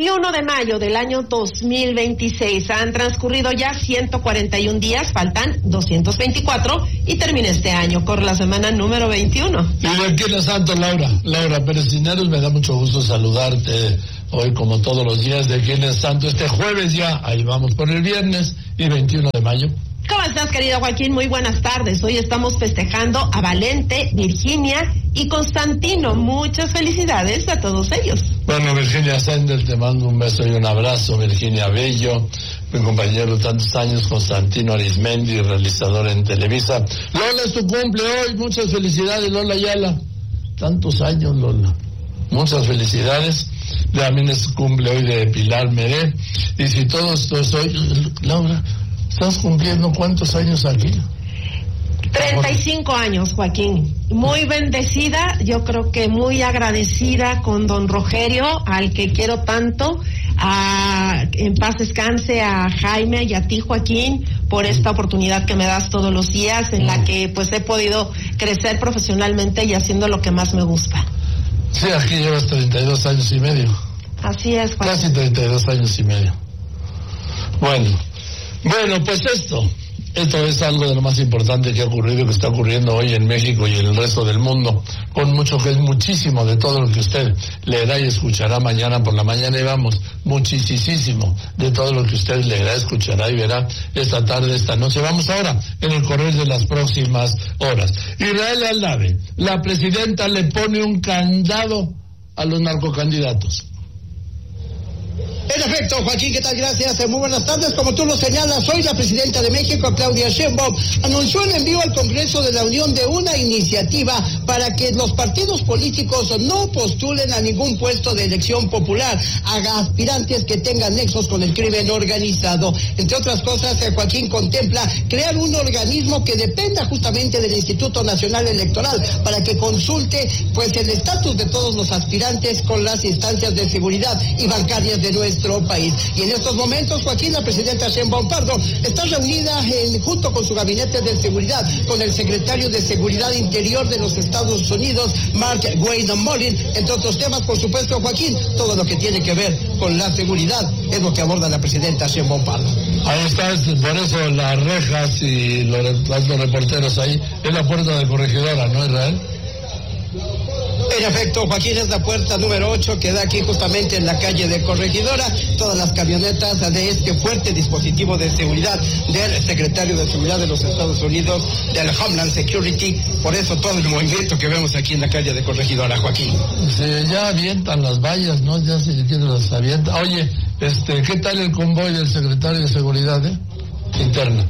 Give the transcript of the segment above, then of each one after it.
21 de mayo del año 2026. Han transcurrido ya 141 días, faltan 224 y termina este año. Corre la semana número 21. Y de aquí en Santo, Laura Pérez Cisneros, me da mucho gusto saludarte hoy como todos los días de aquí en Santo. Este jueves ya, ahí vamos por el viernes y 21 de mayo. ¿Cómo estás, querido Joaquín? Muy buenas tardes. Hoy estamos festejando a Valente, Virginia y Constantino. Muchas felicidades a todos ellos. Bueno, Virginia Sender, te mando un beso y un abrazo. Virginia Bello, mi compañero de tantos años, Constantino Arismendi, realizador en Televisa. Lola, es tu cumple hoy. Muchas felicidades, Lola Ayala. Tantos años, Lola. Muchas felicidades. También es cumple hoy de Pilar Meré. Y si todo esto es hoy, Laura, ¿estás cumpliendo cuántos años aquí? 35 años, Joaquín. Muy bendecida, yo creo que muy agradecida con don Rogerio, al que quiero tanto. En paz descanse a Jaime y a ti, Joaquín, por esta oportunidad que me das todos los días, en la que pues he podido crecer profesionalmente y haciendo lo que más me gusta. Sí, aquí llevas 32 años y medio. Así es, Joaquín. Casi 32 años y medio. Bueno, pues esto es algo de lo más importante que ha ocurrido y que está ocurriendo hoy en México y en el resto del mundo, con mucho que es muchísimo de todo lo que usted leerá y escuchará mañana por la mañana, y vamos, muchísimo de todo lo que usted leerá, escuchará y verá esta tarde, esta noche. Vamos ahora en el correr de las próximas horas. Israel Aldave, la presidenta le pone un candado a los narcocandidatos. En efecto, Joaquín, ¿qué tal? Gracias. Muy buenas tardes. Como tú lo señalas, hoy la presidenta de México, Claudia Sheinbaum, anunció el envío al Congreso de la Unión de una iniciativa para que los partidos políticos no postulen a ningún puesto de elección popular a aspirantes que tengan nexos con el crimen organizado. Entre otras cosas, Joaquín, contempla crear un organismo que dependa justamente del Instituto Nacional Electoral para que consulte pues el estatus de todos los aspirantes con las instancias de seguridad y bancarias de nuestro país. Y en estos momentos, Joaquín, la presidenta Sheinbaum Pardo está reunida junto con su gabinete de seguridad, con el secretario de Seguridad Interior de los Estados Unidos, Mark Wayne-Mullin, entre otros temas, por supuesto, Joaquín, todo lo que tiene que ver con la seguridad es lo que aborda la presidenta Sheinbaum Pardo. Ahí está, por eso las rejas y los reporteros ahí, es la puerta de Corregidora, ¿no, Israel? En efecto, Joaquín, es la puerta número 8 que da aquí justamente en la calle de Corregidora. Todas las camionetas de este fuerte dispositivo de seguridad del secretario de Seguridad de los Estados Unidos, del Homeland Security. Por eso todo el movimiento que vemos aquí en la calle de Corregidora, Joaquín. Ya avientan las vallas, ¿no? Ya se las avientan. Oye, ¿qué tal el convoy del secretario de Seguridad Interna?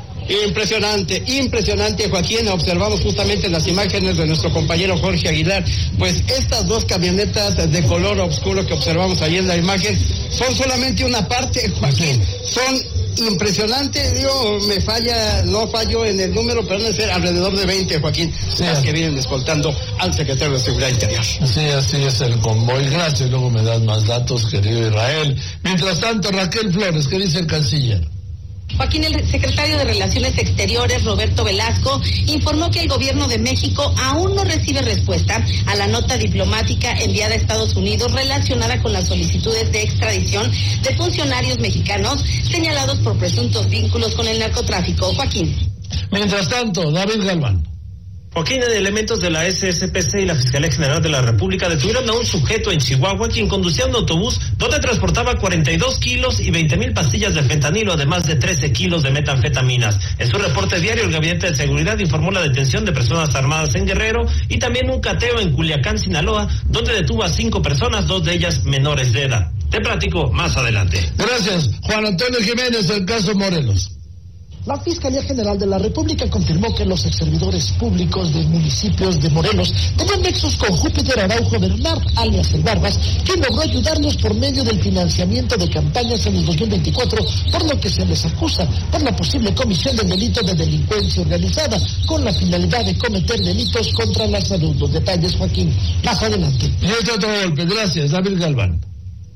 Impresionante, Joaquín. Observamos justamente las imágenes de nuestro compañero Jorge Aguilar, pues estas dos camionetas de color oscuro que observamos ahí en la imagen son solamente una parte, Joaquín. Son impresionantes, no fallo en el número, pero deben ser alrededor de 20, Joaquín, las que vienen escoltando al secretario de Seguridad Interior. Sí, así es el convoy. Gracias, luego me das más datos, querido Israel. Mientras tanto, Raquel Flores, ¿qué dice el canciller? Joaquín, el secretario de Relaciones Exteriores, Roberto Velasco, informó que el gobierno de México aún no recibe respuesta a la nota diplomática enviada a Estados Unidos relacionada con las solicitudes de extradición de funcionarios mexicanos señalados por presuntos vínculos con el narcotráfico. Joaquín. Mientras tanto, David Galván. Joaquín, elementos de la SSPC y la Fiscalía General de la República detuvieron a un sujeto en Chihuahua quien conducía un autobús donde transportaba 42 kilos y 20,000 pastillas de fentanilo, además de 13 kilos de metanfetaminas. En su reporte diario, el Gabinete de Seguridad informó la detención de personas armadas en Guerrero y también un cateo en Culiacán, Sinaloa, donde detuvo a 5 personas, 2 de ellas menores de edad. Te platico más adelante. Gracias. Juan Antonio Jiménez, el caso Morelos. La Fiscalía General de la República confirmó que los exservidores públicos de municipios de Morelos tenían nexos con Júpiter Araujo Bernard, alias El Barbas, quien logró ayudarlos por medio del financiamiento de campañas en el 2024, por lo que se les acusa por la posible comisión del delito de delincuencia organizada, con la finalidad de cometer delitos contra la salud. Los detalles, Joaquín, más adelante. Y otro golpe, gracias, David Galván.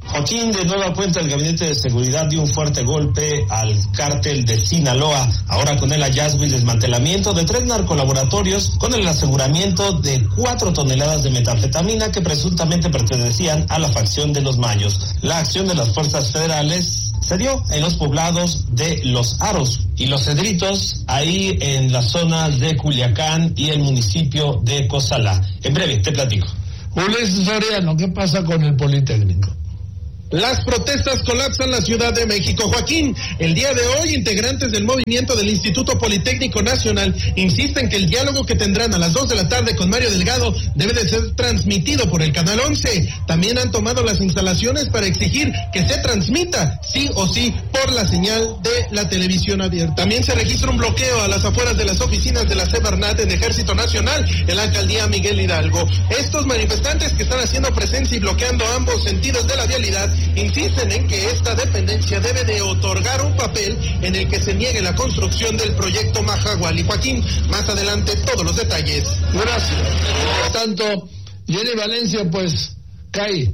Joaquín, de nueva cuenta el Gabinete de Seguridad dio un fuerte golpe al cártel de Sinaloa, ahora con el hallazgo y desmantelamiento de 3 narcolaboratorios con el aseguramiento de 4 toneladas de metanfetamina que presuntamente pertenecían a la facción de los Mayos. La acción de las fuerzas federales se dio en los poblados de Los Aros y Los Cedritos, ahí en la zona de Culiacán y el municipio de Cozalá. En breve, te platico. Ulises Soriano, ¿qué pasa con el Politécnico? Las protestas colapsan la Ciudad de México. Joaquín, el día de hoy, integrantes del movimiento del Instituto Politécnico Nacional insisten que el diálogo que tendrán a las 2 de la tarde con Mario Delgado debe de ser transmitido por el Canal 11. También han tomado las instalaciones para exigir que se transmita, sí o sí, por la señal de la televisión abierta. También se registra un bloqueo a las afueras de las oficinas de la Semarnat en Ejército Nacional en la alcaldía Miguel Hidalgo. Estos manifestantes que están haciendo presencia y bloqueando ambos sentidos de la vialidad insisten en que esta dependencia debe de otorgar un papel en el que se niegue la construcción del proyecto Mahahual. Y Joaquín, más adelante todos los detalles. Gracias. Tanto Jenny Valencia, pues cae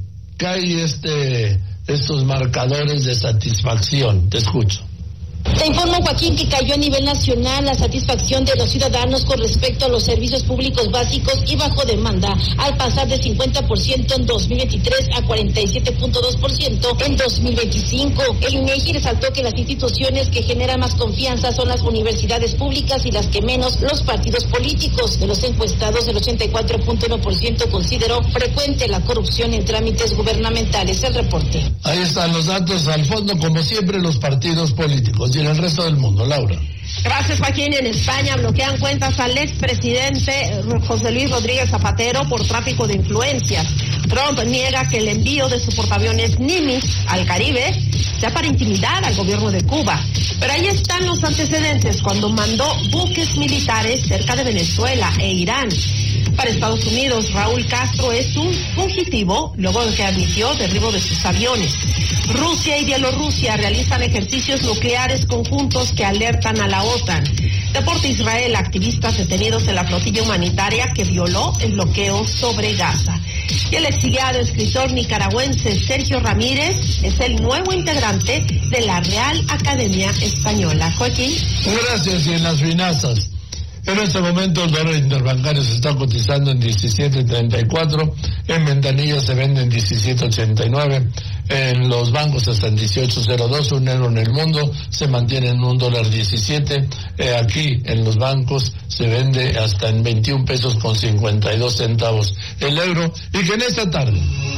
estos marcadores de satisfacción. Te escucho. Te informo, Joaquín, que cayó a nivel nacional la satisfacción de los ciudadanos con respecto a los servicios públicos básicos y bajo demanda, al pasar de 50% en 2023 a 47.2% en 2025. El INEGI resaltó que las instituciones que generan más confianza son las universidades públicas y las que menos los partidos políticos. De los encuestados, el 84.1% consideró frecuente la corrupción en trámites gubernamentales. El reporte. Ahí están los datos, al fondo, como siempre, los partidos políticos. Y en el resto del mundo, Laura. Gracias, Joaquín. En España bloquean cuentas al expresidente José Luis Rodríguez Zapatero por tráfico de influencias. Trump niega que el envío de su portaaviones Nimitz al Caribe sea para intimidar al gobierno de Cuba. Pero ahí están los antecedentes cuando mandó buques militares cerca de Venezuela e Irán. Para Estados Unidos, Raúl Castro es un fugitivo luego de que admitió derribo de sus aviones. Rusia y Bielorrusia realizan ejercicios nucleares conjuntos que alertan a la OTAN. Deporte Israel, activistas detenidos en la flotilla humanitaria que violó el bloqueo sobre Gaza. Y el exiliado escritor nicaragüense Sergio Ramírez es el nuevo integrante de la Real Academia Española. Joaquín. Gracias. Y en las finanzas. En este momento el dólar interbancario se está cotizando en 17.34, en ventanillas se vende en 17.89, en los bancos hasta en 18.02, un euro en el mundo se mantiene en $1.17, aquí en los bancos se vende hasta en 21 pesos con 52 centavos el euro, y que en esta tarde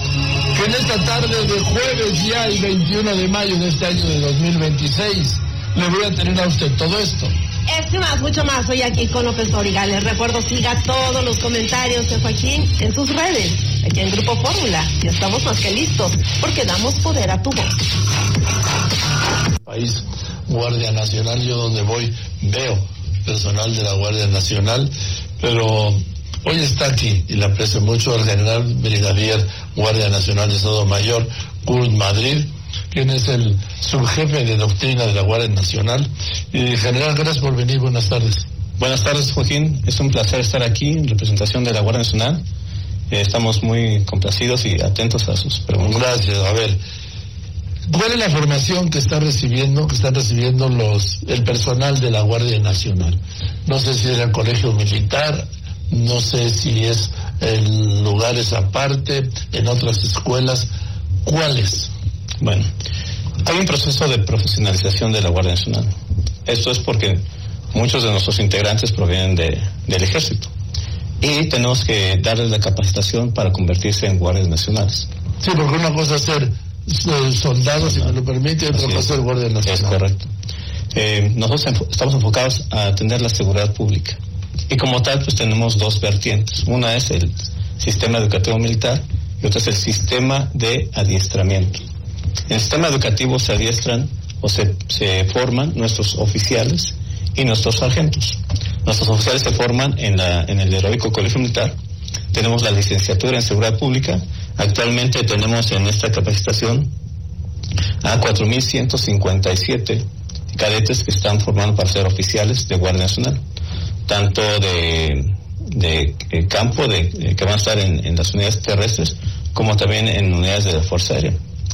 de jueves ya el 21 de mayo de este año de 2026, le voy a tener a usted todo esto. Esto y más, mucho más, hoy aquí con López Dóriga. Les recuerdo, siga todos los comentarios de Joaquín en sus redes, aquí en Grupo Fórmula. Y estamos más que listos, porque damos poder a tu voz. País, Guardia Nacional, yo donde voy veo personal de la Guardia Nacional, pero hoy está aquí, y le aprecio mucho, el general brigadier Guardia Nacional de Estado Mayor, Kurt Madrid, quien es el subjefe de doctrina de la Guardia Nacional. Y general, gracias por venir, buenas tardes. Buenas tardes, Joaquín, es un placer estar aquí en representación de la Guardia Nacional. Estamos muy complacidos y atentos a sus preguntas. Gracias. A ver, ¿cuál es la formación que están recibiendo el personal de la Guardia Nacional? No sé si era el colegio militar, no sé si es en lugares aparte, en otras escuelas. ¿Cuáles? Bueno, hay un proceso de profesionalización de la Guardia Nacional. Esto es porque muchos de nuestros integrantes provienen del ejército y tenemos que darles la capacitación para convertirse en guardias nacionales. Sí, porque una cosa es ser soldado, si me lo permite, y otra cosa es ser guardia nacional. Es correcto. Nosotros estamos enfocados a atender la seguridad pública y como tal pues tenemos dos vertientes. Una es el sistema educativo militar y otra es el sistema de adiestramiento. En el sistema educativo se adiestran o se forman nuestros oficiales y nuestros sargentos. Nuestros oficiales se forman en el heroico colegio militar. Tenemos la licenciatura en seguridad pública. Actualmente tenemos en esta capacitación a 4.157 cadetes que están formando para ser oficiales de Guardia Nacional, tanto de campo que van a estar en las unidades terrestres como también en unidades de la Fuerza Aérea.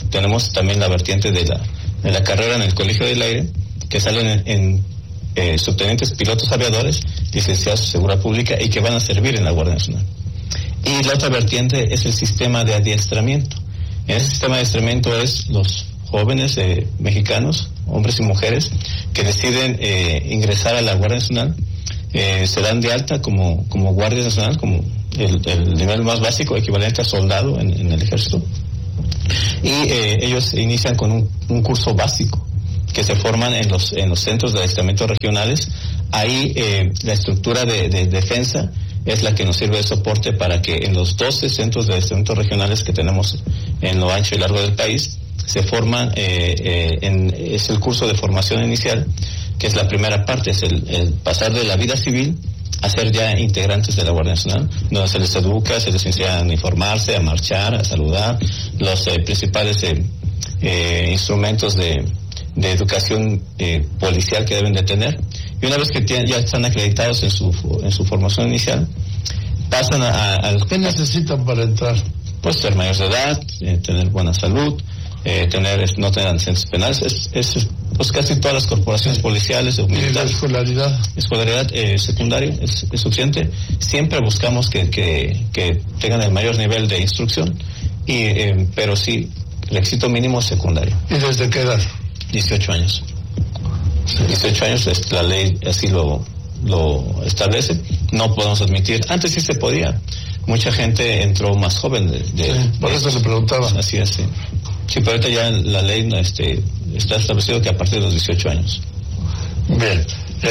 tenemos también la vertiente de la carrera en el Colegio del Aire, que salen en subtenientes pilotos aviadores, licenciados en seguridad pública y que van a servir en la Guardia Nacional. Y la otra vertiente es el sistema de adiestramiento. En ese sistema de adiestramiento es los jóvenes mexicanos, hombres y mujeres, que deciden ingresar a la Guardia Nacional, se dan de alta como Guardia Nacional, como el nivel más básico, equivalente a soldado en el ejército, y ellos inician con un curso básico, que se forman en los centros de adiestramiento regionales. Ahí la estructura de defensa es la que nos sirve de soporte para que en los 12 centros de adiestramiento regionales que tenemos en lo ancho y largo del país, se forman, es el curso de formación inicial, que es la primera parte, es el pasar de la vida civil a ser ya integrantes de la Guardia Nacional, donde se les educa, se les enseña a uniformarse, a marchar, a saludar, los principales instrumentos de educación policial que deben de tener. Y una vez que ya están acreditados en su formación inicial, pasan al... ¿Qué necesitan para entrar? Pues ser mayores de edad, tener buena salud, no tener antecedentes penales, pues casi todas las corporaciones policiales o militares. ¿Y la escolaridad? Escolaridad secundaria es suficiente. Siempre buscamos que tengan el mayor nivel de instrucción, pero sí, el requisito mínimo es secundario. ¿Y desde qué edad? 18 años. 18 años, la ley así lo establece. No podemos admitir, antes sí se podía. Mucha gente entró más joven. Por eso se preguntaba. Así es, sí. Sí, pero ahorita ya la ley está establecido que a partir de los 18 años. Bien.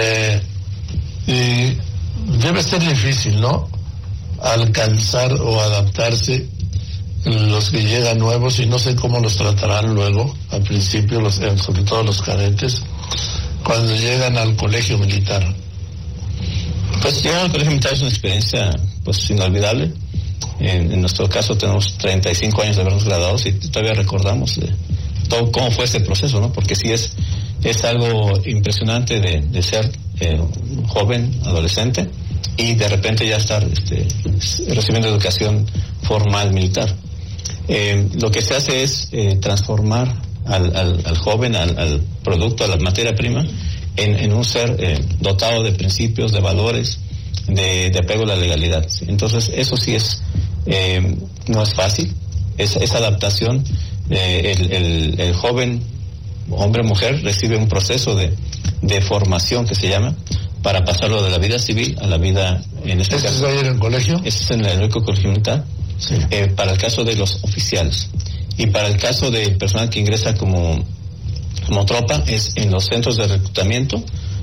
Y debe ser difícil, ¿no? Alcanzar o adaptarse los que llegan nuevos, y no sé cómo los tratarán luego, al principio, sobre todo los cadentes, cuando llegan al colegio militar. Pues llegar al colegio militar es una experiencia pues inolvidable. En nuestro caso tenemos 35 años de habernos graduados y todavía recordamos todo cómo fue ese proceso, ¿no? Porque sí es algo impresionante de ser joven, adolescente, y de repente ya estar recibiendo educación formal militar. Lo que se hace es transformar al joven, al producto, a la materia prima, en un ser dotado de principios, de valores, de apego a la legalidad. ¿Sí? Entonces, eso sí no es fácil, esa adaptación. El joven, hombre o mujer, recibe un proceso de formación que se llama, para pasarlo de la vida civil a la vida, en este caso. ¿Eso es ahí en el colegio? Eso es en el Heroico Colegio Militar. Sí. Para el caso de los oficiales. Y para el caso del personal que ingresa como tropa, es en los centros de reclutamiento.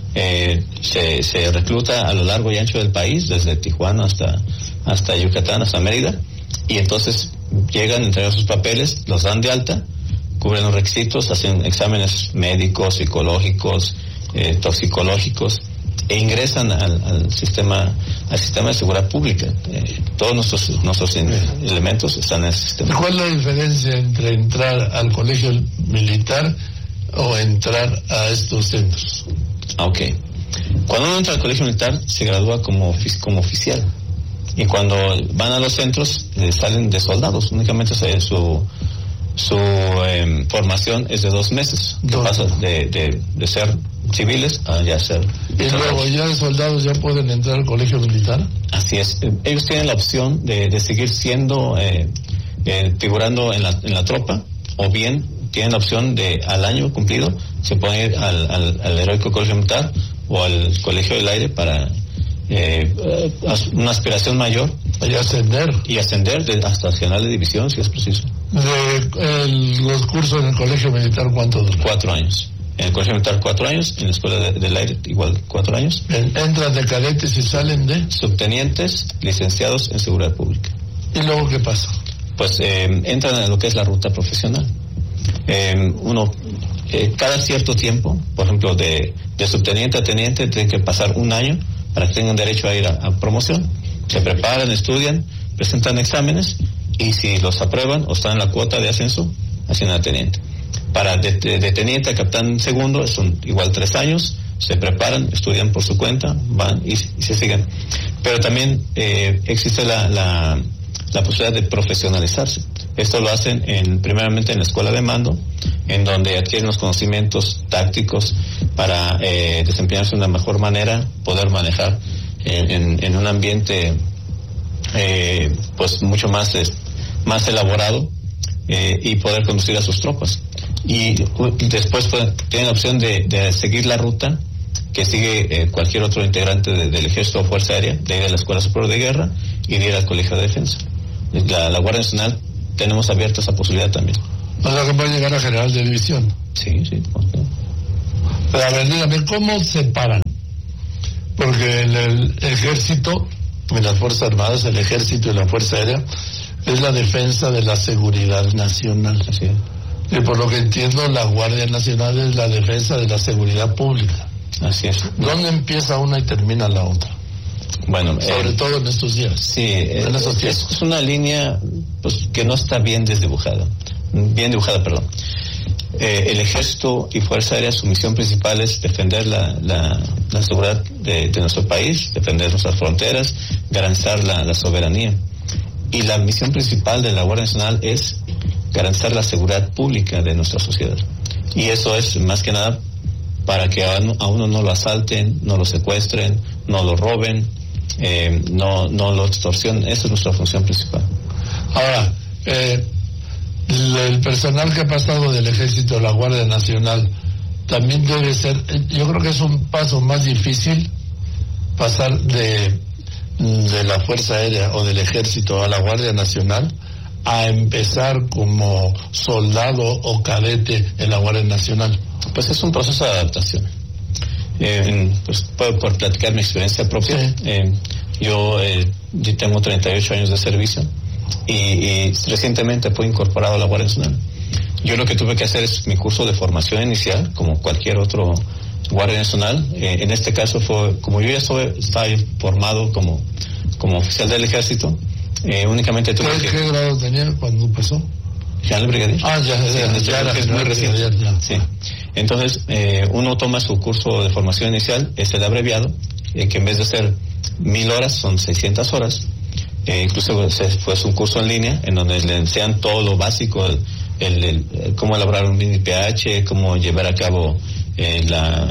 Se recluta a lo largo y ancho del país, desde Tijuana hasta Yucatán, hasta Mérida, y entonces llegan, entregan sus papeles, los dan de alta, cubren los requisitos, hacen exámenes médicos, psicológicos, toxicológicos, e ingresan al sistema de seguridad pública. Todos nuestros elementos están en ese sistema. ¿Cuál es la diferencia entre entrar al colegio militar o entrar a estos centros? Ok. Cuando uno entra al colegio militar se gradúa como oficial, y cuando van a los centros salen de soldados. Únicamente su formación es de 2 meses, que pasa de ser civiles a ya ser soldados. ¿Y luego ya de soldados ya pueden entrar al colegio militar? Así es. Ellos tienen la opción de seguir siendo figurando en la tropa, o bien tienen la opción de, al año cumplido, se pueden ir al Heroico Colegio Militar o al Colegio del Aire para una aspiración mayor. Y ascender. Y ascender hasta general de división, si es preciso. Los cursos en el Colegio Militar, ¿cuánto duran? 4 años. En el Colegio Militar 4 años, en la Escuela del Aire igual 4 años. ¿Entran de cadetes y salen de? Subtenientes, licenciados en seguridad pública. ¿Y luego qué pasa? Pues entran a lo que es la ruta profesional. Cada cierto tiempo, por ejemplo, de subteniente a teniente, tienen que pasar 1 año para que tengan derecho a ir a promoción. Se preparan, estudian, presentan exámenes, y si los aprueban o están en la cuota de ascenso, ascienden a teniente. Para de teniente a capitán segundo son igual 3 años, se preparan, estudian por su cuenta, van y se siguen. Pero también existe la posibilidad de profesionalizarse. Esto lo hacen primeramente en la escuela de mando, en donde adquieren los conocimientos tácticos para desempeñarse de una mejor manera, poder manejar en un ambiente pues mucho más elaborado, y poder conducir a sus tropas. Y después tienen la opción de seguir la ruta que sigue cualquier otro integrante del Ejército o Fuerza Aérea, de ir a la Escuela Superior de Guerra y de ir al Colegio de Defensa. La Guardia Nacional tenemos abierta esa posibilidad también. O sea, que puede llegar a general de división. Sí. Okay. Pero a ver, dígame, ¿cómo separan? Porque el Ejército, en las Fuerzas Armadas, el Ejército y la Fuerza Aérea, es la defensa de la seguridad nacional. Así es. Y por lo que entiendo, la Guardia Nacional es la defensa de la seguridad pública. Así es. ¿Dónde empieza una y termina la otra? Bueno, sobre todo en estos días. Sí, es una línea pues que no está bien dibujada. El Ejército y Fuerza Aérea, su misión principal es defender la seguridad de nuestro país, defender nuestras fronteras, garantizar la soberanía. Y la misión principal de la Guardia Nacional es garantizar la seguridad pública de nuestra sociedad. Y eso es más que nada para que a uno no lo asalten, no lo secuestren, no lo roben, no lo extorsionen. Esa es nuestra función principal. Ahora, el personal que ha pasado del Ejército a la Guardia Nacional también debe ser, yo creo que es un paso más difícil pasar de la Fuerza Aérea o del Ejército a la Guardia Nacional a empezar como soldado o cadete en la Guardia Nacional. Pues es un proceso de adaptación. Pues por platicar mi experiencia propia, sí. Yo tengo 38 años de servicio y recientemente fui incorporado a la Guardia Nacional. Yo lo que tuve que hacer es mi curso de formación inicial, como cualquier otro Guardia Nacional. En este caso fue, como yo ya estaba formado como oficial del Ejército, únicamente tuve que... ¿Qué grado tenía cuando empezó? General brigadier. Ya es muy reciente. Sí. Entonces, uno toma su curso de formación inicial, es el abreviado, que en vez de ser 1000 horas, son 600 horas. Incluso fue un curso en línea, en donde le enseñan todo lo básico, cómo elaborar un mini PH, cómo llevar a cabo el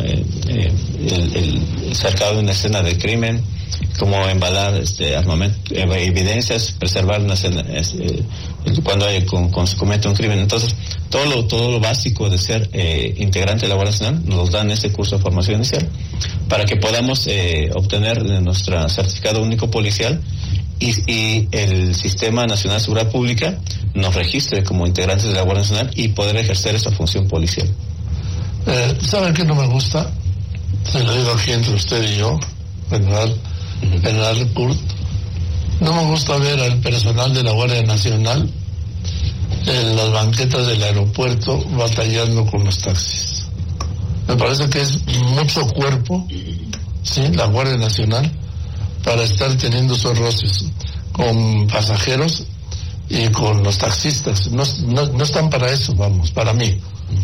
cercado de una escena de crimen, cómo embalar armamento, evidencias, preservar una escena, cuando se comete un crimen. Entonces, todo lo básico de ser integrante de la Guardia Nacional nos dan ese curso de formación inicial para que podamos obtener nuestro certificado único policial y el Sistema Nacional de Seguridad Pública nos registre como integrantes de la Guardia Nacional y poder ejercer esa función policial. ¿Saben qué no me gusta? Se lo digo aquí entre usted y yo, General Kurt. No me gusta ver al personal de la Guardia Nacional en las banquetas del aeropuerto batallando con los taxis. Me parece que es mucho cuerpo, sí, la Guardia Nacional, para estar teniendo esos roces con pasajeros y con los taxistas. No están para eso, vamos, para mí.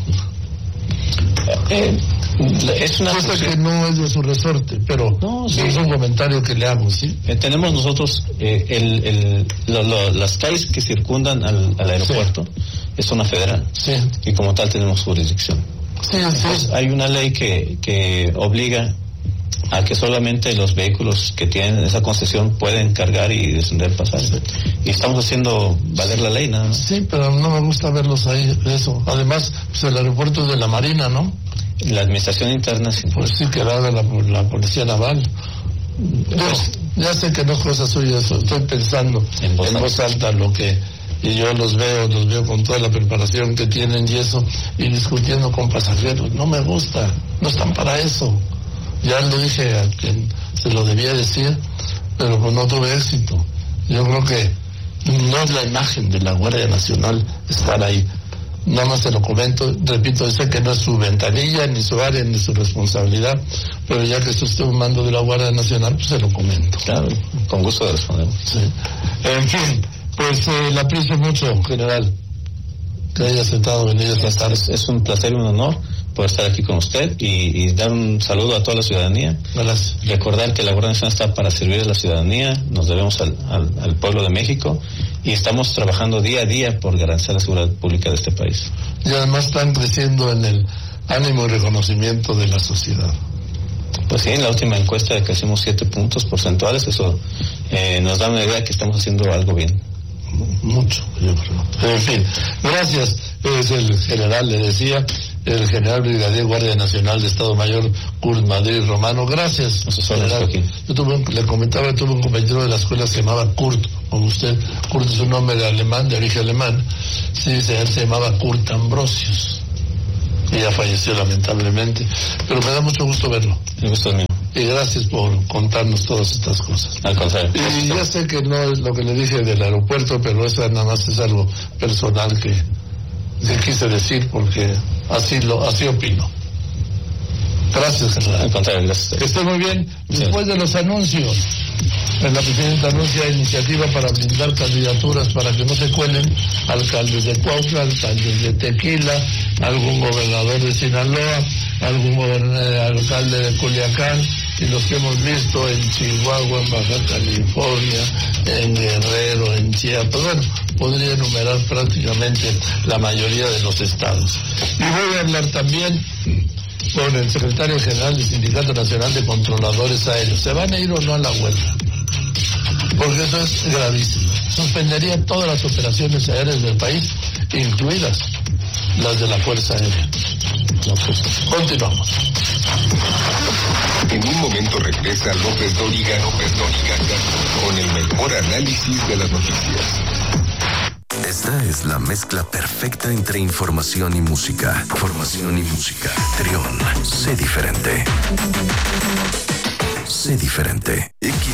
Es una cosa que no es de su resorte, pero no, sí, es un comentario que le hago, ¿sí? Tenemos nosotros las calles que circundan al aeropuerto, sí, es zona federal, sí, y como tal tenemos jurisdicción. Sí, entonces, hay una ley que obliga a que solamente los vehículos que tienen esa concesión pueden cargar y descender pasajes. Sí. Y estamos haciendo valer la ley, nada más. Sí, pero no me gusta verlos ahí, eso. Además, pues el aeropuerto es de la Marina, ¿no? La administración interna, sí. Pues sí, que era de la Policía Naval. Ya sé que no es cosa suya, estoy pensando en voz alta lo que... Y yo los veo con toda la preparación que tienen y eso, y discutiendo con pasajeros. No me gusta, no están para eso. Ya le dije a quien se lo debía decir, pero pues no tuve éxito. Yo creo que no es la imagen de la Guardia Nacional estar ahí. Nada más se lo comento, repito, sé que no es su ventanilla, ni su área, ni su responsabilidad, pero ya que es usted un mando de la Guardia Nacional, pues se lo comento. Claro, con gusto de responder. Sí. En fin, pues la aprecio mucho, general. que haya aceptado venir esta tarde. Es un placer y un honor poder estar aquí con usted y dar un saludo a toda la ciudadanía. Gracias. Recordar que la Guardia Nacional está para servir a la ciudadanía, nos debemos al pueblo de México y estamos trabajando día a día por garantizar la seguridad pública de este país. Y además están creciendo en el ánimo y reconocimiento de la sociedad. Pues sí, en la última encuesta crecimos 7 puntos porcentuales, eso nos da una idea de que estamos haciendo algo bien. Mucho, yo creo. En fin, gracias. Es el general, le decía, el general brigadier Guardia Nacional de Estado Mayor Kurt Madrid Romano. Gracias, general. Yo le comentaba, tuve un compañero de la escuela que se llamaba Kurt, como usted. Kurt es un nombre alemán, de origen alemán. Sí, él se llamaba Kurt Ambrosius. Y ya falleció lamentablemente, pero me da mucho gusto verlo. El gusto es mío. Y gracias por contarnos todas estas cosas. Al contrario. Y ya sé que no es lo que le dije del aeropuerto, pero esa nada más es algo personal que quise decir porque así opino. Gracias, general. Al contrario, gracias. Que esté muy bien. Después de los anuncios, la presidenta anuncia iniciativa para blindar candidaturas para que no se cuelen alcaldes de Cuautla, alcaldes de Tequila, algún gobernador de Sinaloa, algún alcalde de Culiacán, y los que hemos visto en Chihuahua, en Baja California, en Guerrero, en Chiapas. Bueno, podría enumerar prácticamente la mayoría de los estados. Y voy a hablar también con el secretario general del Sindicato Nacional de Controladores Aéreos. ¿Se van a ir o no a la huelga? Porque eso es gravísimo. Suspendería todas las operaciones aéreas del país, incluidas las de la Fuerza Aérea. Continuamos. En un momento regresa López Dóriga con el mejor análisis de las noticias. Esta es la mezcla perfecta entre información y música. Formación y música. Trión. Sé diferente. Sé diferente.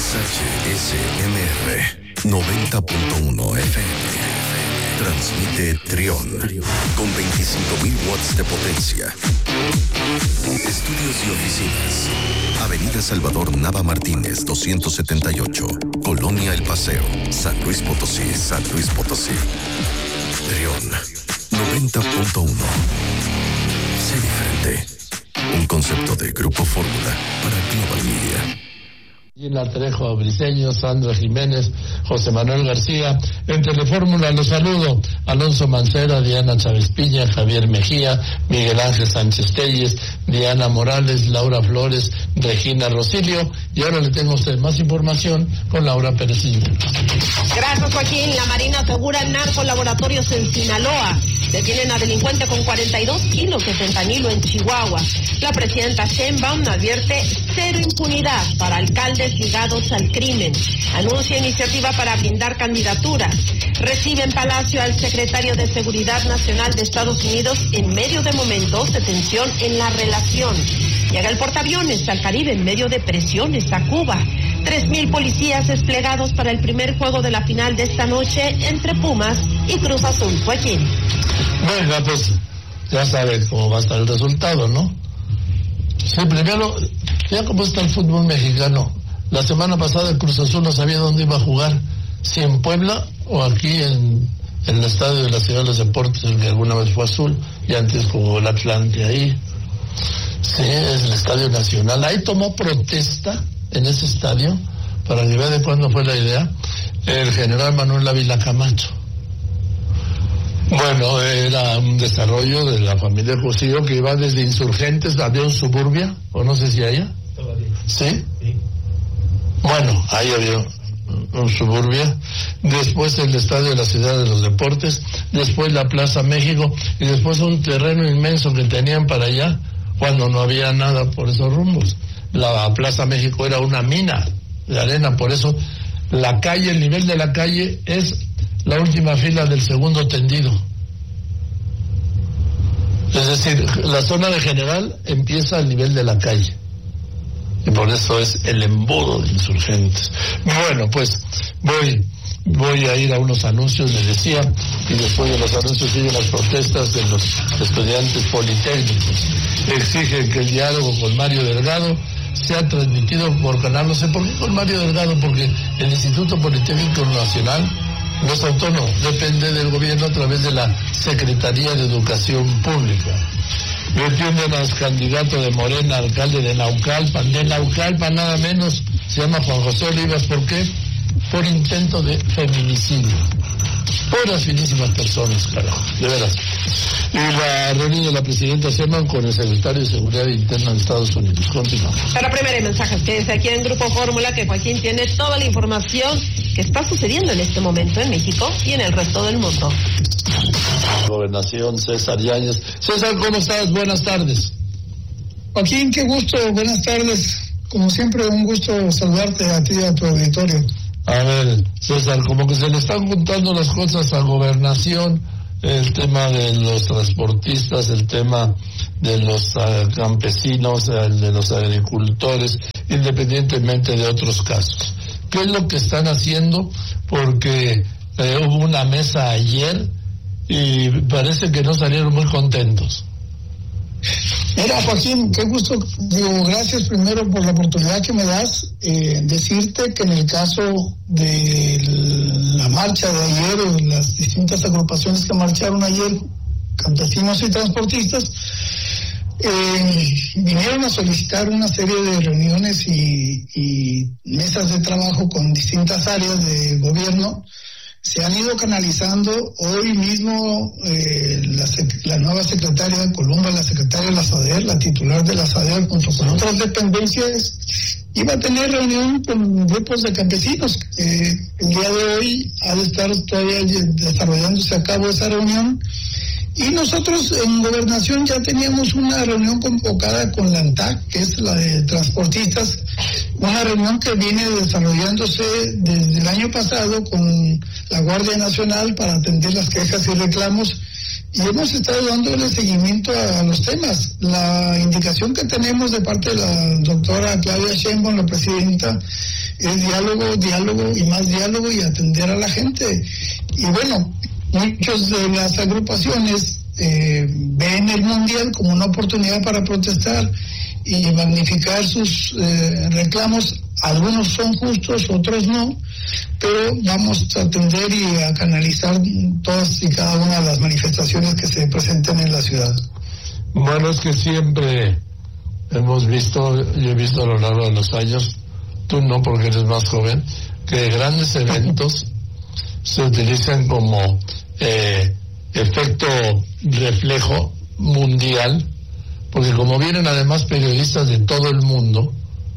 XHSMR 90.1 FM. Transmite Trión con 25.000 watts de potencia. Estudios y oficinas. Avenida Salvador Nava Martínez, 278. Colonia El Paseo, San Luis Potosí, San Luis Potosí. Trión 90.1. Sé diferente. Un concepto de Grupo Fórmula para Global Media. Gina Trejo Briceño, Sandra Jiménez, José Manuel García. En Telefórmula los saludo: Alonso Mancera, Diana Chávez Piña, Javier Mejía, Miguel Ángel Sánchez Telles, Diana Morales, Laura Flores, Regina Rosilio. Y ahora le tengo a usted más información con Laura Pérez. Gracias, Joaquín. La Marina asegura narcolaboratorios en Sinaloa. Detienen a delincuente con 42 kilos de fentanilo en Chihuahua. La presidenta Sheinbaum advierte cero impunidad para alcaldes ligados al crimen. Anuncia iniciativa para blindar candidaturas. Recibe en Palacio al secretario de Seguridad Nacional de Estados Unidos en medio de momentos de tensión en la relación. Llega el portaaviones al Caribe en medio de presiones a Cuba. 3,000 policías desplegados para el primer juego de la final de esta noche entre Pumas y Cruz Azul. Joaquín. Venga, pues ya saben cómo va a estar el resultado, ¿no? Sí, primero, ya como está el fútbol mexicano. La semana pasada el Cruz Azul no sabía dónde iba a jugar, si en Puebla o aquí en el estadio de la Ciudad de los Deportes, el que alguna vez fue azul, y antes jugó el Atlante ahí. Sí, es el Estadio Nacional. Ahí tomó protesta en ese estadio, para que vea de cuándo fue la idea, el general Manuel Ávila Camacho. Bueno, era un desarrollo de la familia Cosío que iba desde Insurgentes, había un Suburbia, o no sé si allá. ¿Sí? Sí. Bueno, ahí había un Suburbia, después el Estadio de la Ciudad de los Deportes, después la Plaza México, y después un terreno inmenso que tenían para allá, cuando no había nada por esos rumbos. La Plaza México era una mina de arena, por eso la calle, el nivel de la calle es la última fila del segundo tendido. Es decir, la zona de General empieza al nivel de la calle. Y por eso es el embudo de Insurgentes. Bueno, pues voy a ir a unos anuncios, les decía, y después de los anuncios siguen las protestas de los estudiantes politécnicos. Exigen que el diálogo con Mario Delgado sea transmitido por canal. No sé por qué con Mario Delgado, porque el Instituto Politécnico Nacional No es autónomo, depende del gobierno a través de la Secretaría de Educación Pública. Retienen al candidato de Morena, alcalde de Naucalpan nada menos, se llama Juan José Olivas. ¿Por qué? Por intento de feminicidio. Puras finísimas personas, carajo, de veras. Y la reunión de la presidenta Sheinbaum con el secretario de Seguridad Interna de Estados Unidos. Continuamos. Para primera mensajes, quédense aquí en Grupo Fórmula, que Joaquín tiene toda la información que está sucediendo en este momento en México y en el resto del mundo. Gobernación, César Yáñez. César, ¿cómo estás? Buenas tardes. Joaquín, qué gusto, buenas tardes. Como siempre, un gusto saludarte a ti y a tu auditorio. A ver, César, como que se le están juntando las cosas a Gobernación, el tema de los transportistas, el tema de los campesinos, el de los agricultores, independientemente de otros casos. ¿Qué es lo que están haciendo? Porque hubo una mesa ayer y parece que no salieron muy contentos. Mira, Joaquín, qué gusto, gracias primero por la oportunidad que me das, decirte que en el caso de la marcha de ayer, o las distintas agrupaciones que marcharon ayer, campesinos y transportistas, vinieron a solicitar una serie de reuniones y mesas de trabajo con distintas áreas de gobierno. Se han ido canalizando. Hoy mismo la nueva secretaria Columba, la secretaria de la SADER, la titular de la SADER, junto con otras dependencias, iba a tener reunión con grupos de campesinos. El día de hoy ha de estar todavía desarrollándose a cabo esa reunión. Y nosotros en Gobernación ya teníamos una reunión convocada con la ANTAC, que es la de transportistas, una reunión que viene desarrollándose desde el año pasado con la Guardia Nacional para atender las quejas y reclamos, y hemos estado dándole seguimiento a los temas. La indicación que tenemos de parte de la doctora Claudia Sheinbaum, la presidenta, es diálogo y más diálogo y atender a la gente. Y bueno, muchas de las agrupaciones ven el Mundial como una oportunidad para protestar y magnificar sus reclamos. Algunos son justos, otros no, pero vamos a atender y a canalizar todas y cada una de las manifestaciones que se presenten en la ciudad. Bueno, es que siempre hemos visto, yo he visto a lo largo de los años, tú no porque eres más joven, que grandes eventos se utilizan como efecto reflejo mundial, porque como vienen además periodistas de todo el mundo,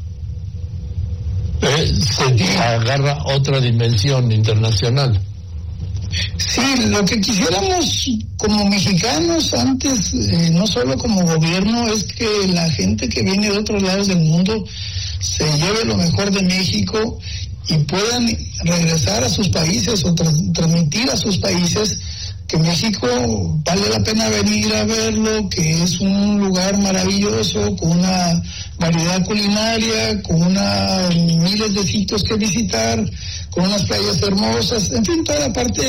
se agarra otra dimensión internacional. Sí, lo que quisiéramos como mexicanos antes, no solo como gobierno, es que la gente que viene de otros lados del mundo se lleve lo mejor de México y puedan regresar a sus países o transmitir a sus países que México vale la pena venir a verlo, que es un lugar maravilloso, con una variedad culinaria, con miles de sitios que visitar, con unas playas hermosas, en fin, toda la parte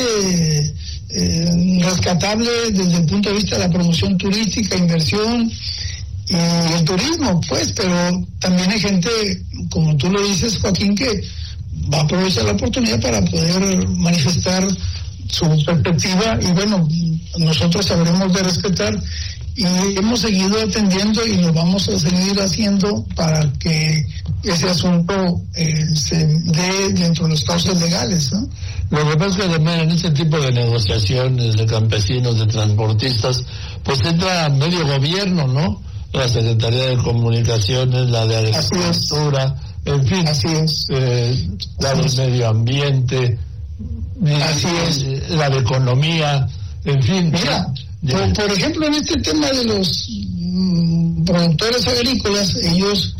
rescatable desde el punto de vista de la promoción turística, inversión y el turismo, pues, pero también hay gente, como tú lo dices, Joaquín, que va a aprovechar la oportunidad para poder manifestar su perspectiva y bueno, nosotros sabremos de respetar y hemos seguido atendiendo y lo vamos a seguir haciendo para que ese asunto se dé dentro de los cauces legales, ¿no? Lo que pasa es que también en este tipo de negociaciones de campesinos, de transportistas, pues entra medio gobierno, ¿no? La Secretaría de Comunicaciones, la de Agricultura, en fin, la del Medio Ambiente, así es, la de Economía, en fin. Mira, por ejemplo, en este tema de los productores agrícolas, ellos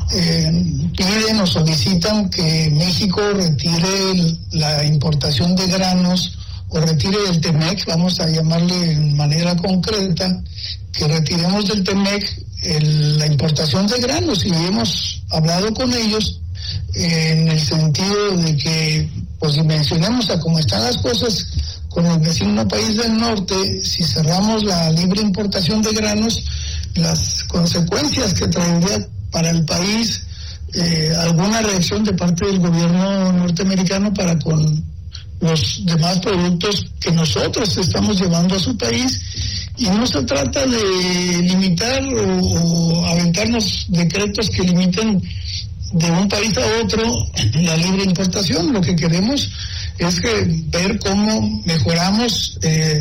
piden o solicitan que México retire la importación de granos o retire del TEMEC, vamos a llamarle de manera concreta, que retiremos del TEMEC la importación de granos, y hemos hablado con ellos en el sentido de que pues dimensionemos a cómo están las cosas con el vecino país del norte. Si cerramos la libre importación de granos, las consecuencias que traería para el país alguna reacción de parte del gobierno norteamericano para con los demás productos que nosotros estamos llevando a su país. Y no se trata de limitar o aventarnos decretos que limiten de un país a otro la libre importación. Lo que queremos es ver cómo mejoramos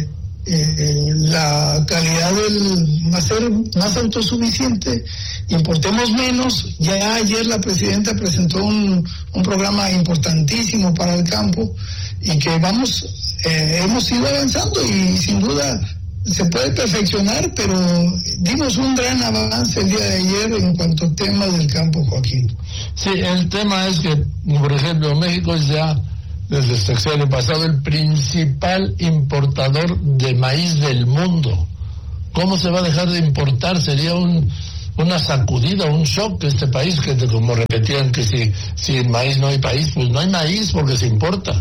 la calidad ser más autosuficiente, importemos menos. Ya ayer la presidenta presentó un programa importantísimo para el campo y que hemos ido avanzando y sin duda se puede perfeccionar, pero dimos un gran avance el día de ayer en cuanto a temas del campo, Joaquín. Sí, el tema es que, por ejemplo, México es ya desde el sexenio pasado el principal importador de maíz del mundo. ¿Cómo se va a dejar de importar? Sería una sacudida, un shock este país, que como repetían que si en maíz no hay país, pues no hay maíz porque se importa.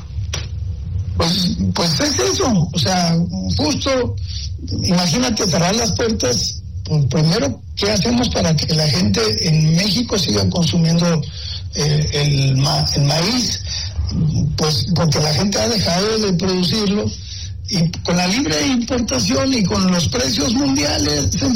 Pues es eso, o sea, justo, imagínate cerrar las puertas. Pues primero, ¿qué hacemos para que la gente en México siga consumiendo el maíz? Pues porque la gente ha dejado de producirlo, y con la libre importación y con los precios mundiales, en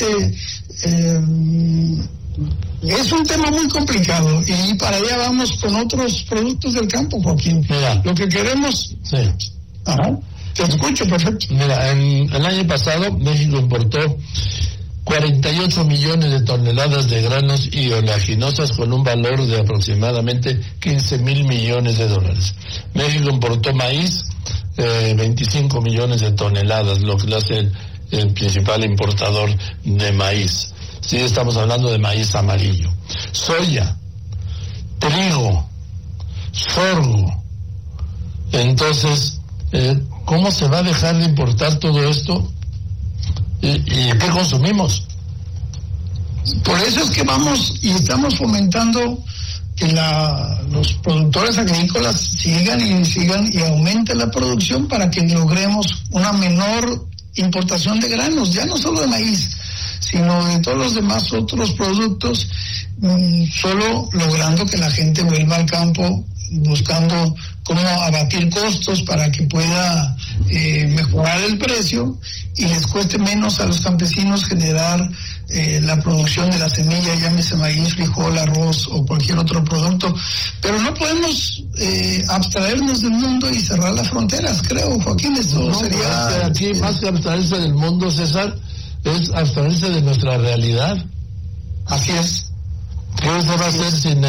fin, es un tema muy complicado, y para allá vamos con otros productos del campo, Joaquín. Mira, lo que queremos... Sí. Ajá, te escucho, perfecto. Mira, el año pasado México importó 48 millones de toneladas de granos y oleaginosas con un valor de aproximadamente 15,000 millones de dólares. México importó maíz, 25 millones de toneladas, lo que lo hace el principal importador de maíz. Sí, estamos hablando de maíz amarillo. Soya, trigo, sorgo. Entonces, ¿cómo se va a dejar de importar todo esto? ¿Y qué consumimos? Por eso es que vamos y estamos fomentando que los productores agrícolas sigan y aumenten la producción para que logremos una menor importación de granos, ya no solo de maíz, sino de todos los demás otros productos, solo logrando que la gente vuelva al campo, buscando cómo abatir costos para que pueda mejorar el precio y les cueste menos a los campesinos generar la producción de la semilla, llámese maíz, frijol, arroz o cualquier otro producto. Pero no podemos abstraernos del mundo y cerrar las fronteras, creo, Joaquín. Esto sería... Aquí, más que abstraerse del mundo, César, es abstraerse de nuestra realidad. Así es. ¿Qué se va a hacer sin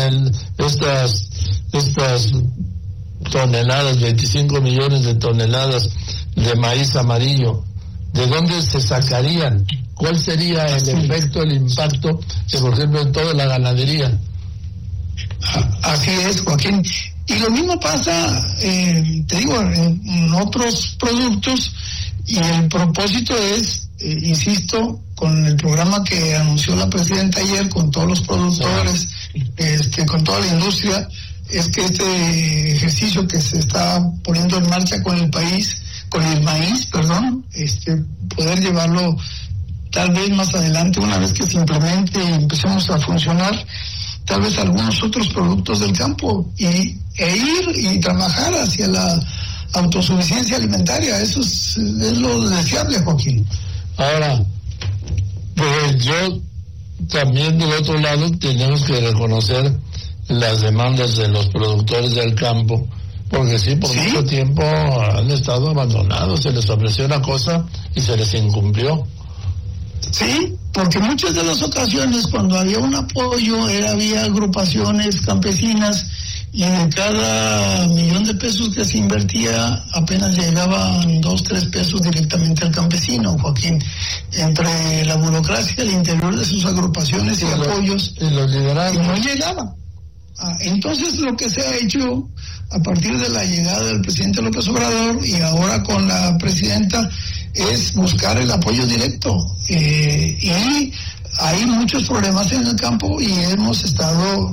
estas toneladas, 25 millones de toneladas de maíz amarillo? ¿De dónde se sacarían? ¿Cuál sería el efecto, el impacto, por ejemplo, en toda la ganadería? Así es, Joaquín. Y lo mismo pasa, te digo, en otros productos, y el propósito es, insisto, con el programa que anunció la presidenta ayer, con todos los productores, con toda la industria, es que este ejercicio que se está poniendo en marcha con el maíz, poder llevarlo tal vez más adelante, una vez que se implemente y empecemos a funcionar, tal vez algunos otros productos del campo, e ir y trabajar hacia la autosuficiencia alimentaria. Eso es lo deseable, Joaquín. Ahora, pues yo también del otro lado tenemos que reconocer las demandas de los productores del campo, porque por mucho tiempo han estado abandonados, se les ofreció una cosa y se les incumplió. Sí, porque muchas de las ocasiones cuando había un apoyo había agrupaciones campesinas, y de cada $1,000,000 que se invertía apenas llegaban 2-3 pesos directamente al campesino, Joaquín, entre la burocracia al interior de sus agrupaciones y apoyos, y los liderazgos, y no llegaba. Entonces lo que se ha hecho a partir de la llegada del presidente López Obrador y ahora con la presidenta es buscar el apoyo directo, y hay muchos problemas en el campo y hemos estado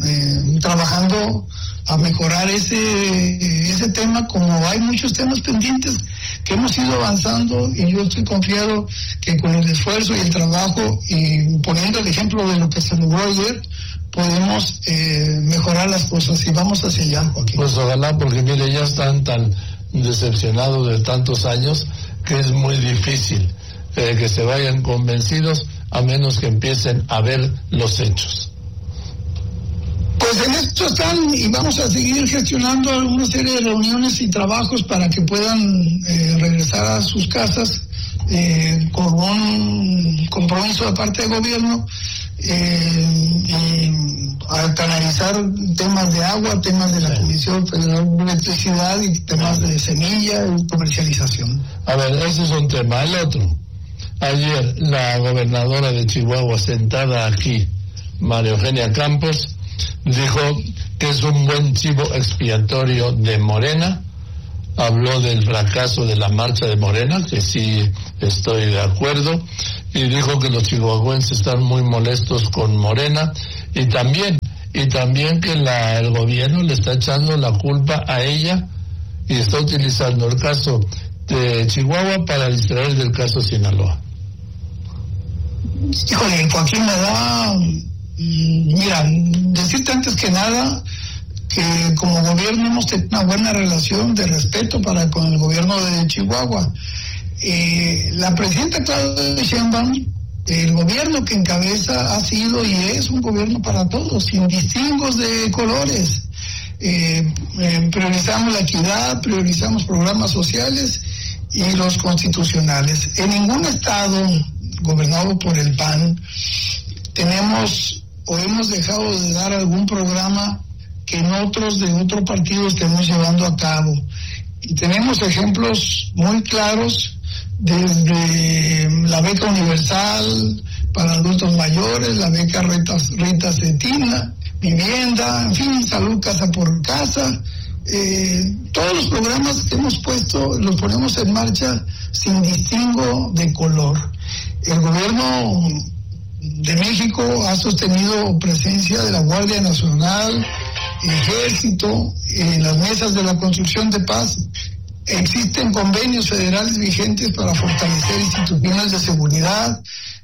trabajando a mejorar ese tema, como hay muchos temas pendientes que hemos ido avanzando, y yo estoy confiado que con el esfuerzo y el trabajo, y poniendo el ejemplo de lo que se logró ayer, podemos mejorar las cosas, y vamos hacia allá, Joaquín. Pues ojalá, porque mire, ya están tan decepcionados de tantos años que es muy difícil que se vayan convencidos, a menos que empiecen a ver los hechos. Pues en esto están, y vamos a seguir gestionando una serie de reuniones y trabajos para que puedan regresar a sus casas con un compromiso de parte del gobierno, a canalizar temas de agua, temas de la Comisión Federal de Electricidad y temas de semilla y comercialización. A ver, ese es un tema. El otro, ayer la gobernadora de Chihuahua, sentada aquí, María Eugenia Campos, dijo que es un buen chivo expiatorio de Morena. Habló del fracaso de la marcha de Morena, que sí estoy de acuerdo, y dijo que los chihuahuenses están muy molestos con Morena, y también que el gobierno le está echando la culpa a ella y está utilizando el caso de Chihuahua para distraer del caso Sinaloa. Híjole, Joaquín, me da... Mira, decirte antes que nada que como gobierno hemos tenido una buena relación de respeto para con el gobierno de Chihuahua. La presidenta Claudia Sheinbaum, el gobierno que encabeza ha sido y es un gobierno para todos, sin distingos de colores. Priorizamos la equidad, priorizamos programas sociales y los constitucionales. En ningún estado gobernado por el PAN tenemos o hemos dejado de dar algún programa que en otros de otro partido estemos llevando a cabo. Y tenemos ejemplos muy claros, desde la beca universal para adultos mayores, la beca Rita Cetina, vivienda, en fin, salud casa por casa. Todos los programas que hemos puesto los ponemos en marcha sin distingo de color. El gobierno de México ha sostenido presencia de la Guardia Nacional, Ejército, en las mesas de la construcción de paz. Existen convenios federales vigentes para fortalecer instituciones de seguridad.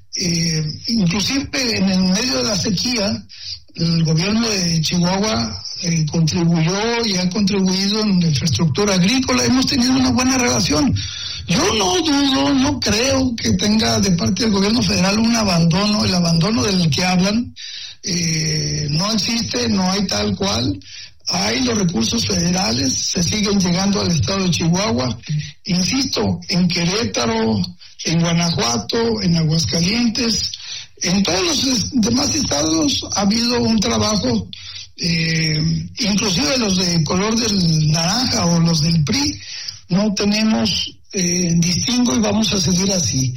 Inclusive en el medio de la sequía, el gobierno de Chihuahua contribuyó y ha contribuido en la infraestructura agrícola. Hemos tenido una buena relación. Yo no dudo, no creo que tenga de parte del gobierno federal un abandono, el abandono del que hablan. No existe, no hay tal cual. Hay los recursos federales, se siguen llegando al estado de Chihuahua. Insisto, en Querétaro, en Guanajuato, en Aguascalientes, en todos los demás estados ha habido un trabajo, inclusive los de color del naranja o los del PRI, no tenemos distingo y vamos a seguir así.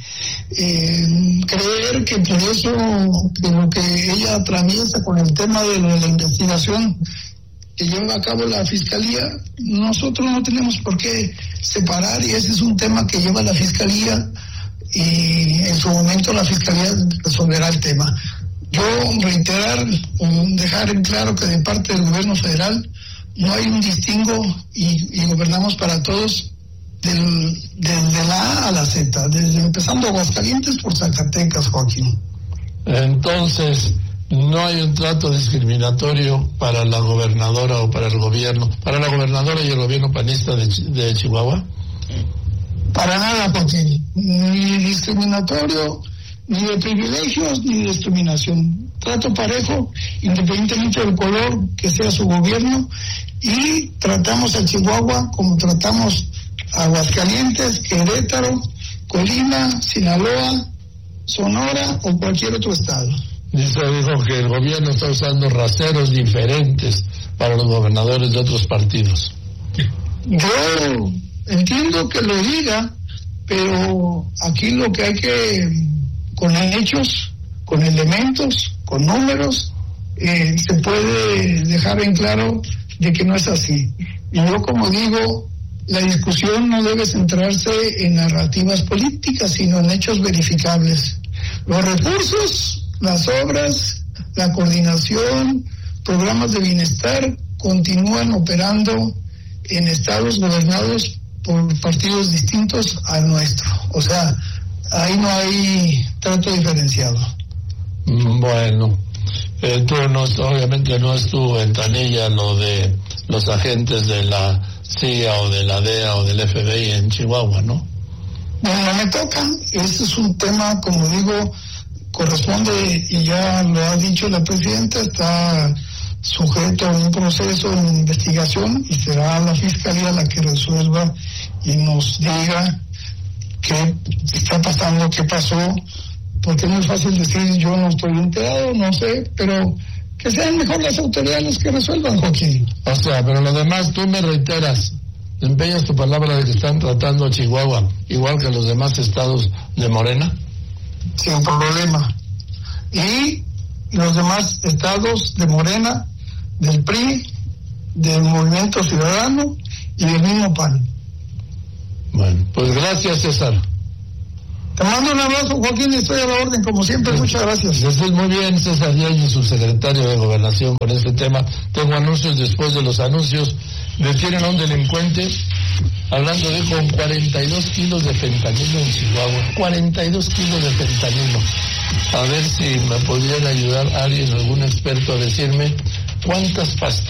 Creer que por eso, de lo que ella atraviesa con el tema de la investigación que lleva a cabo la Fiscalía, nosotros no tenemos por qué separar, y ese es un tema que lleva la Fiscalía, y en su momento la Fiscalía resolverá el tema. Yo reiterar, dejar en claro que de parte del gobierno federal no hay un distingo y gobernamos para todos, desde la A a la Z, desde empezando Aguascalientes por Zacatecas, Joaquín. Entonces, no hay un trato discriminatorio para la gobernadora o para el gobierno, para la gobernadora y el gobierno panista de Chihuahua. Para nada, Joaquín. Ni discriminatorio, ni de privilegios, ni de discriminación. Trato parejo, independientemente del color que sea su gobierno, y tratamos a Chihuahua como tratamos a Aguascalientes, Querétaro, Colima, Sinaloa, Sonora o cualquier otro estado. Dijo que el gobierno está usando raseros diferentes para los gobernadores de otros partidos. Yo entiendo que lo diga, pero aquí lo que hay que, con hechos, con elementos, con números, se puede dejar en claro de que no es así. Y yo, como digo, la discusión no debe centrarse en narrativas políticas, sino en hechos verificables. Los recursos, las obras, la coordinación, programas de bienestar continúan operando en estados gobernados por partidos distintos al nuestro. O sea, ahí no hay trato diferenciado. Bueno, obviamente no es tu ventanilla lo de los agentes de la CIA o de la DEA o del FBI en Chihuahua, ¿no? Bueno, no me toca. Este es un tema, como digo, corresponde, y ya lo ha dicho la presidenta, está sujeto a un proceso de investigación y será la Fiscalía la que resuelva y nos diga qué está pasando, qué pasó, porque no es fácil decir yo no estoy enterado, no sé, pero que sean mejor las autoridades las que resuelvan, Joaquín. O sea, pero lo demás tú me reiteras, empeñas tu palabra de que están tratando a Chihuahua igual que los demás estados de Morena. Sin problema. Y los demás estados de Morena, del PRI, del Movimiento Ciudadano y del mismo PAN. Bueno, pues gracias, César. Te mando un abrazo, Joaquín, y estoy a la orden, como siempre. Pues, muchas gracias. Estoy muy bien, César Yáñez, subsecretario de Gobernación, con este tema. Tengo anuncios. Después de los anuncios, detienen a un delincuente hablando de con 42 kilos de fentanilo en Chihuahua. 42 kilos de fentanilo. A ver si me podrían ayudar alguien, algún experto, a decirme cuántas pastillas